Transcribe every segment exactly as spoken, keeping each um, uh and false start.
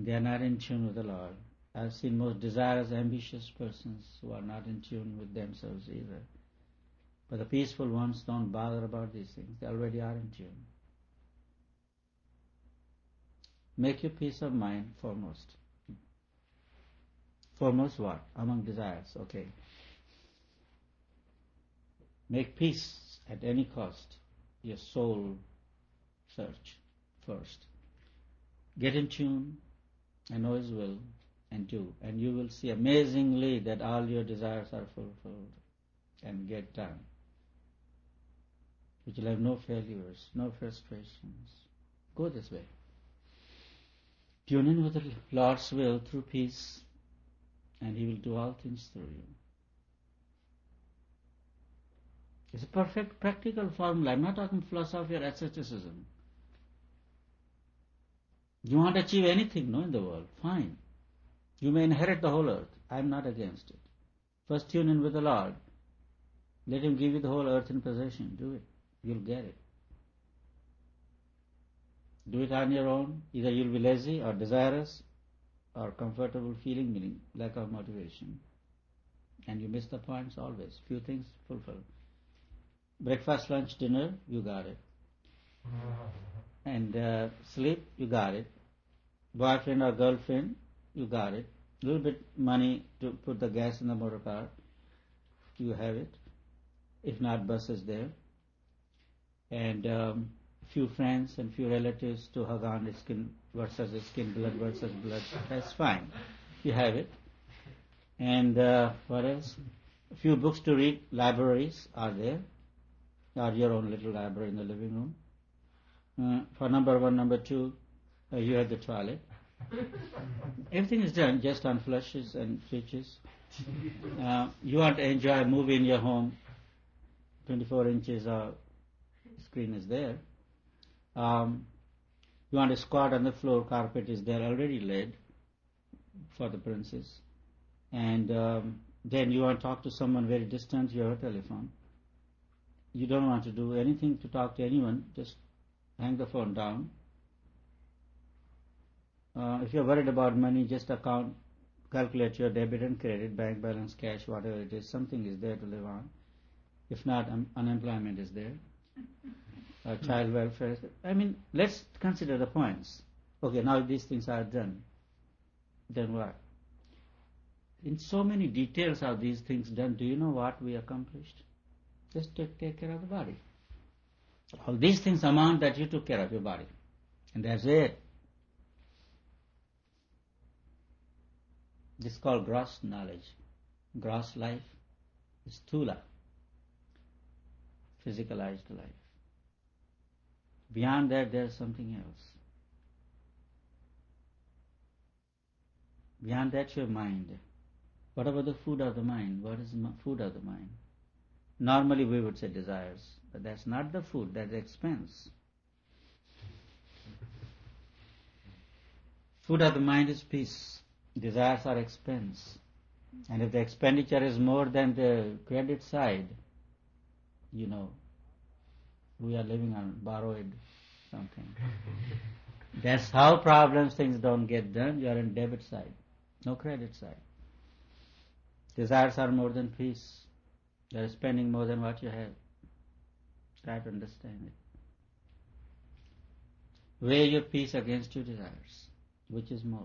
They are not in tune with the Lord. I've seen most desirous, ambitious persons who are not in tune with themselves either. But the peaceful ones don't bother about these things. They already are in tune. Make your peace of mind foremost. Foremost what? Among desires, okay. Make peace at any cost. Your soul search first. Get in tune and know His will and do. And you will see amazingly that all your desires are fulfilled and get done. Which will have no failures, no frustrations. Go this way. Tune in with the Lord's will through peace, and He will do all things through you. It's a perfect practical formula. I'm not talking philosophy or asceticism. You want to achieve anything, no, in the world, fine. You may inherit the whole earth. I'm not against it. First tune in with the Lord. Let Him give you the whole earth in possession. Do it. You'll get it. Do it on your own. Either you'll be lazy or desirous or comfortable feeling, meaning lack of motivation. And you miss the points always. Few things fulfilled. Breakfast, lunch, dinner, you got it. And uh, sleep, you got it. Boyfriend or girlfriend, you got it. Little bit money to put the gas in the motor car, you have it. If not, bus is there. And um, few friends and few relatives to hug on the skin versus skin, blood versus blood. That's fine. You have it. And uh, what else? A few books to read. Libraries are there. Or your own little library in the living room. Uh, for number one, number two, uh, you have the toilet. Everything is done just on flushes and switches. Uh, you want to enjoy a movie in your home. twenty-four inches of screen is there. Um, you want to squat on the floor, carpet is there already laid for the princess. And um, then you want to talk to someone very distant, you have a telephone. You don't want to do anything to talk to anyone, just hang the phone down. Uh, if you're worried about money, just account, calculate your debit and credit, bank balance, cash, whatever it is, something is there to live on. If not, um, unemployment is there. Uh, child welfare. I mean, let's consider the points. Okay, now these things are done. Then what? In so many details are these things done. Do you know what we accomplished? Just take, take care of the body. All these things amount that you took care of your body. And that's it. This is called gross knowledge. Gross life is sthula, physicalized life. Beyond that, there is something else. Beyond that, your mind. What about the food of the mind? What is the food of the mind? Normally we would say desires, but that's not the food, that's expense. Food of the mind is peace. Desires are expense. And if the expenditure is more than the credit side, you know, we are living on borrowed something. That's how problems, things don't get done. You are on debit side, no credit side. Desires are more than peace. You are spending more than what you have. Try to understand it. Weigh your peace against your desires. Which is more?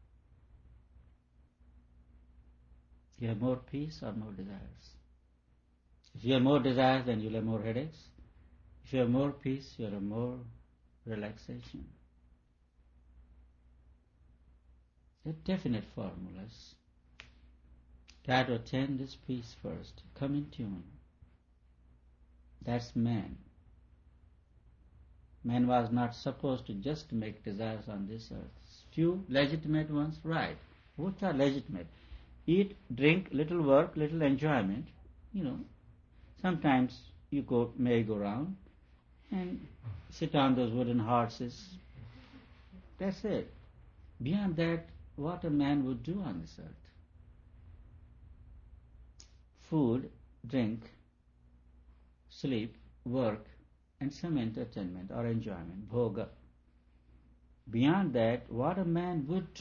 You have more peace or more desires? If you have more desires, then you'll have more headaches. If you have more peace, you'll have more relaxation. There are definite formulas. Try to attain this peace first. Come in tune. That's man. Man was not supposed to just make desires on this earth. Few legitimate ones, right. Which are legitimate? Eat, drink, little work, little enjoyment. You know, sometimes you go merry-go-round and sit on those wooden horses. That's it. Beyond that, what a man would do on this earth. Food, drink, sleep, work, and some entertainment or enjoyment, bhoga. Beyond that, what a man would